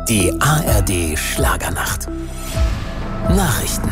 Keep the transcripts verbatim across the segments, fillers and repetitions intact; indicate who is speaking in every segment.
Speaker 1: Die A R D Schlagernacht. Nachrichten.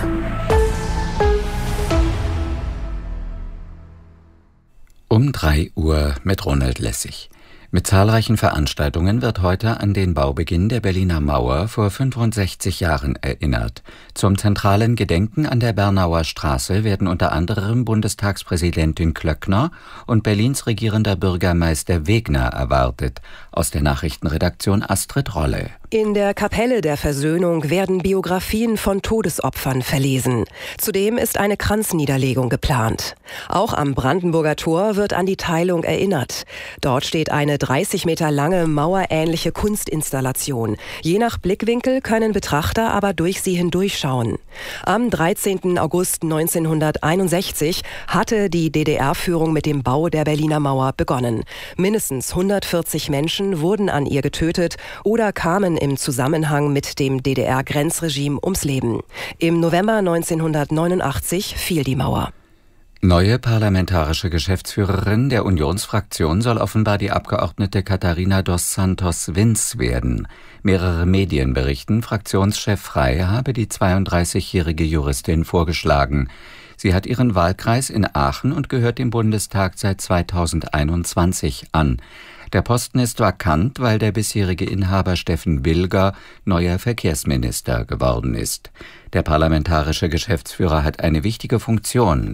Speaker 2: Um drei Uhr mit Ronald Lessig. Mit zahlreichen Veranstaltungen wird heute an den Baubeginn der Berliner Mauer vor fünfundsechzig Jahren erinnert. Zum zentralen Gedenken an der Bernauer Straße werden unter anderem Bundestagspräsidentin Klöckner und Berlins regierender Bürgermeister Wegner erwartet. Aus der Nachrichtenredaktion Astrid Rolle.
Speaker 3: In der Kapelle der Versöhnung werden Biografien von Todesopfern verlesen. Zudem ist eine Kranzniederlegung geplant. Auch am Brandenburger Tor wird an die Teilung erinnert. Dort steht eine dreißig Meter lange mauerähnliche Kunstinstallation. Je nach Blickwinkel können Betrachter aber durch sie hindurchschauen. Am dreizehnten August neunzehnhunderteinundsechzig hatte die D D R-Führung mit dem Bau der Berliner Mauer begonnen. Mindestens hundertvierzig Menschen wurden an ihr getötet oder kamen im Zusammenhang mit dem D D R-Grenzregime ums Leben. Im November neunzehnhundertneunundachtzig fiel die Mauer.
Speaker 2: Neue parlamentarische Geschäftsführerin der Unionsfraktion soll offenbar die Abgeordnete Katharina dos Santos Vince werden. Mehrere Medien berichten, Fraktionschef Frey habe die zweiunddreißigjährige Juristin vorgeschlagen. Sie hat ihren Wahlkreis in Aachen und gehört dem Bundestag seit zweitausendeinundzwanzig an. Der Posten ist vakant, weil der bisherige Inhaber Steffen Bilger neuer Verkehrsminister geworden ist. Der parlamentarische Geschäftsführer hat eine wichtige Funktion